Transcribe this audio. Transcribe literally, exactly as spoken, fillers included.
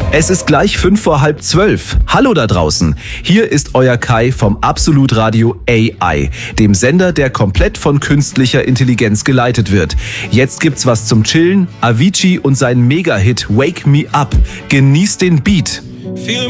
Es ist gleich fünf vor halb zwölf. Hallo da draußen. Hier ist euer Kai vom Absolut Radio A I, dem Sender, der komplett von künstlicher Intelligenz geleitet wird. Jetzt gibt's was zum Chillen. Avicii und sein Mega-Hit Wake Me Up. Genießt den Beat.